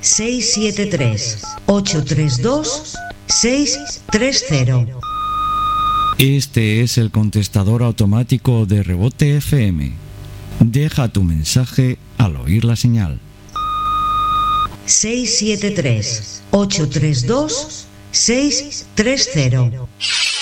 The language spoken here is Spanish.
673-832-630. Este es el contestador automático de Rebote FM. Deja tu mensaje al oír la señal. 673-832-630.